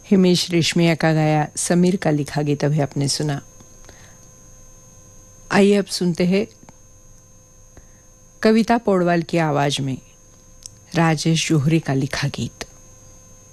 हिमेश रेशमिया का गाया समीर का लिखा गीत अभी आपने सुना। आइए अब सुनते हैं कविता पौडवाल की आवाज में राजेश जोहरी का लिखा गीत।